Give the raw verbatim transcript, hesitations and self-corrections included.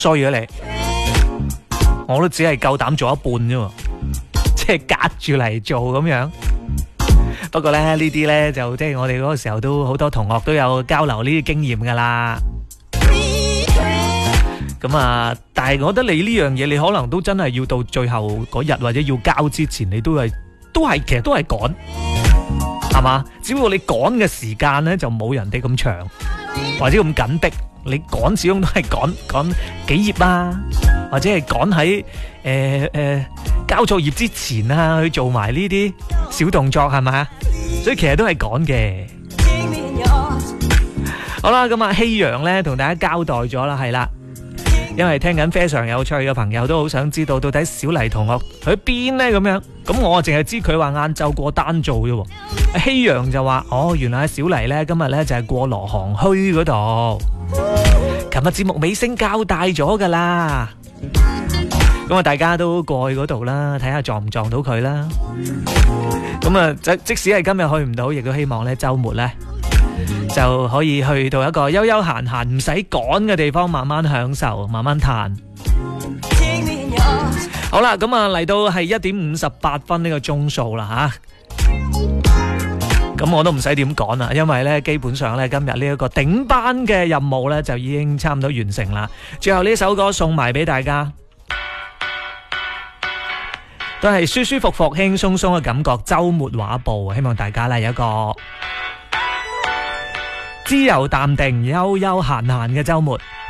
衰咗你，我都只係夠膽做一半啫，即係隔住嚟做咁樣。不過咧呢啲咧就即係我哋嗰個時候都好多同學都有交流呢啲經驗噶啦。咁啊，但係我覺得你呢樣嘢，你可能都真係要到最後嗰日或者要交之前，你都係都係其實都係趕，係嘛？只不過你趕嘅時間咧就冇人哋咁長，或者咁緊迫。你趕始終都係趕趕幾頁啊，或者係趕喺誒誒交作業之前啊去做埋呢啲小動作，係咪？所以其實都係趕嘅。好啦，咁啊，希陽咧同大家交代咗啦，係啦，因為聽緊非常有趣嘅朋友都好想知道到底小黎同學去邊咧咁樣，咁我淨係知佢話晏晝過單做啫。希陽就話哦，原來小黎咧今日咧就係過羅行墟嗰度。琴日節目尾聲交代咗噶啦，咁啊大家都過去嗰度啦，睇下撞唔撞到佢啦。咁啊即即使係今日去唔到，亦都希望咧周末咧就可以去到一個悠悠閒閒唔使趕嘅地方，慢慢享受，慢慢嘆。好啦，咁啊嚟到係一點五十八分呢個鐘數啦吓。咁我都唔使點講啦，因為咧基本上咧今日呢一個頂班嘅任務咧就已經差唔多完成啦。最後呢首歌送埋俾大家，都係舒舒服服、輕鬆鬆嘅感覺。周末畫報，希望大家咧有一個自由淡定、悠悠閒閒嘅周末。